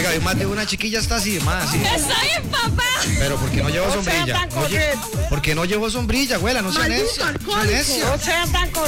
Oiga, hay más de una chiquilla está así, más. Sí. ¡Está bien, papá! Pero ¿por qué no llevó sombrilla? ¿Por qué no llevó sombrilla, abuela? No sea necia. No sean tan corrientes.